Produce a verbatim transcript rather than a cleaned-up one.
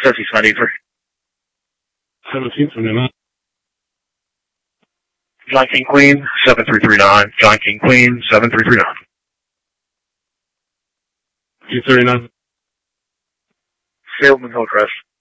seventeen five eight three. seventeen seventy-nine. John King Queen, seven three three nine. John King Queen, seven three three nine. Q thirty-nine. Salem Hillcrest.